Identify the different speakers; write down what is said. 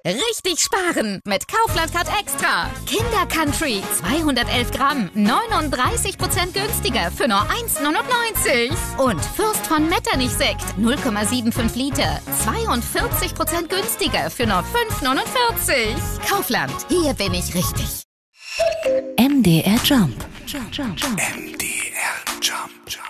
Speaker 1: Richtig sparen mit Kaufland Card Extra. Kinder Country 211 Gramm, 39% günstiger für nur 1,99. Und Fürst von Metternich Sekt 0,75 Liter, 42% günstiger für nur 5,49. Kaufland, hier bin ich richtig.
Speaker 2: MDR Jump.
Speaker 3: MDR Jump.